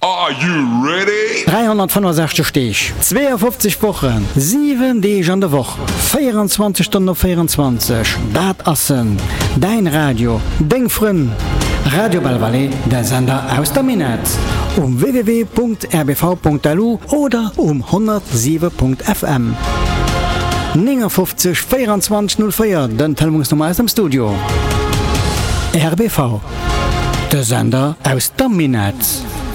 Are you ready? 365 Stich, 52 Wochen, 7 Tage an der Woche, 24 Stunden auf 24. Dat assen, dein Radio, dein Freund. Radio Balvalet, der Sender aus der Minetz. www.rbv.lu oder 107.fm. 59 24 04, den Telefonnummer aus dem Studio. RBV, der Sender aus der Minetz.